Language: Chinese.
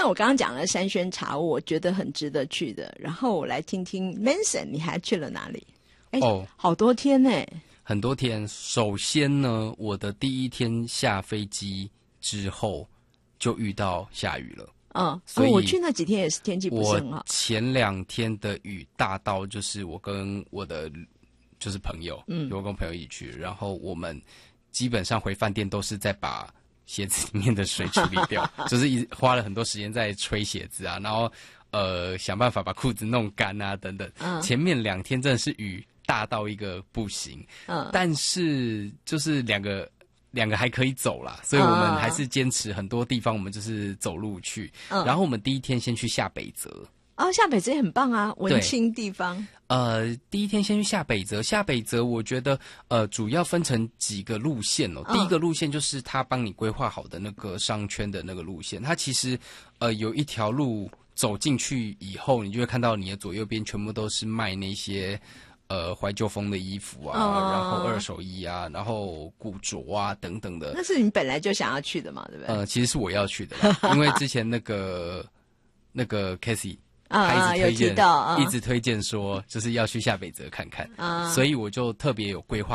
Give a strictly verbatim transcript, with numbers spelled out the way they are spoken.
那我刚刚讲了三轩茶屋，我觉得很值得去的。然后我来听听 Manson， 你还去了哪里？哎，哦，好多天呢、欸， 很多天。首先呢，我的第一天下飞机之后就遇到下雨了。 嗯，所以、哦、我去那几天也是天气不是很好。 我前两天的雨大到就是我跟我的就是朋友，嗯，我跟朋友一起去，然后我们基本上回饭店都是在把鞋子里面的水处理掉，就是一花了很多时间在吹鞋子啊，然后呃想办法把裤子弄干啊等等。嗯，前面两天真的是雨大到一个不行，嗯，但是就是两个。两个还可以走啦，所以我们还是坚持很多地方，我们就是走路去。嗯，然后我们第一天先去下北泽。 哦，下北泽也很棒啊，文青地方。 呃，第一天先去下北泽，下北泽我觉得呃主要分成几个路线哦。嗯，第一个路线就是他帮你规划好的那个商圈的那个路线，它其实呃有一条路走进去以后，你就会看到你的左右边全部都是卖那些。呃，怀旧风的衣服啊，哦，然后二手衣啊，然后古着啊等等的。 那是你本来就想要去的嘛，对不对？ 呃，其实是我要去的啦，因为之前那个那个 Casey 他一直推荐， 啊，有提到，啊， 一直推荐说就是要去下北泽看看，啊，所以我就特别有规划。